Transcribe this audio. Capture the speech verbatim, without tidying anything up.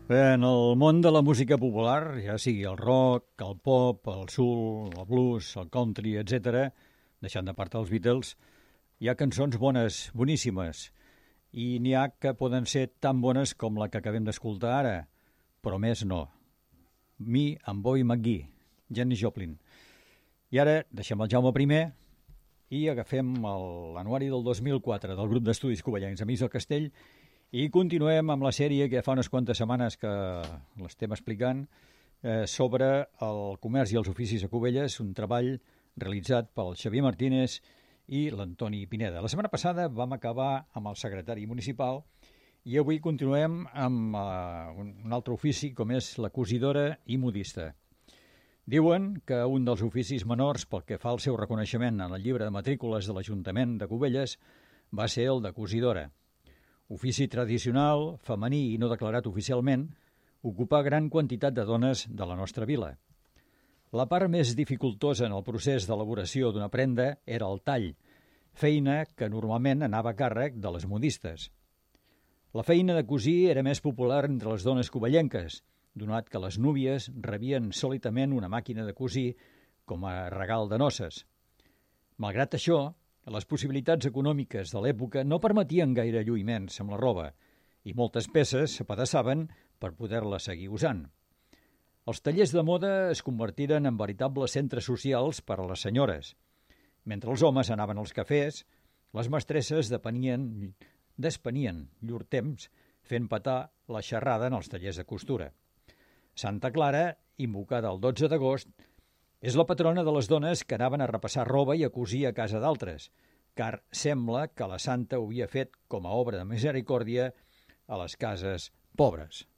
Bé, en el món de la música popular, ja sigui el rock, el pop, el soul, el blues, el country, etcètera, deixant de part els Beatles, hi ha cançons bones, boníssimes, i n'hi ha que poden ser tan bones com la que acabem d'escoltar ara, però més no. Me and Boy McGee, Janis Joplin. I ara deixem el Jaume primer i agafem l'anuari del dos mil quatre del grup d'estudis covellencs Amics del Castell i continuem amb la sèrie que fa unes quantes setmanes que l'estem explicant eh, sobre el comerç i els oficis a Cubelles, un treball realitzat pel Xavier Martínez i l'Antoni Pineda. La setmana passada vam acabar amb el secretari municipal i avui continuem amb eh, un altre ofici com és la cosidora i modista. Diuen que un dels oficis menors pel que fa al seu reconeixement en el llibre de matrícules de l'Ajuntament de Cubelles va ser el de cosidora. Ofici tradicional, femení i no declarat oficialment, ocupa gran quantitat de dones de la nostra vila. La part més dificultosa en el procés d'elaboració d'una prenda era el tall, feina que normalment anava a càrrec de les modistes. La feina de cosir era més popular entre les dones covellenques, donat que les núvies rebien sòlitament una màquina de cosir com a regal de noces. Malgrat això, les possibilitats econòmiques de l'època no permetien gaire lluïments amb la roba i moltes peces s'apedassaven per poder-la seguir usant. Els tallers de moda es convertiren en veritables centres socials per a les senyores. Mentre els homes anaven als cafès, les mestresses depenien, despenien llur temps fent petar la xerrada en els tallers de costura. Santa Clara, invocada el dotze d'agost, és la patrona de les dones que anaven a repassar roba i a cosir a casa d'altres, car sembla que la santa ho havia fet com a obra de misericòrdia a les cases pobres.